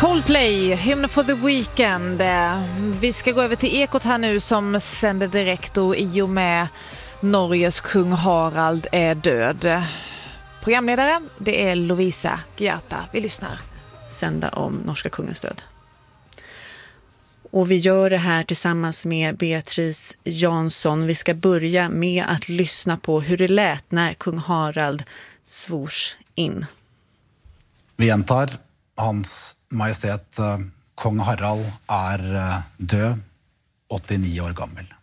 Coldplay, Hymn for the Weekend. Vi ska gå över till Ekot här nu som sänder direkt och i och med Norges kung Harald är död. Programledare, det är Lovisa Giata. Vi lyssnar. Sända om norska kungens död. Och vi gör det här tillsammans med Beatrice Jansson. Vi ska börja med att lyssna på hur det lät när kung Harald svors in. Vi gjentar, hans majestät kung Harald är död, 89 år gammal.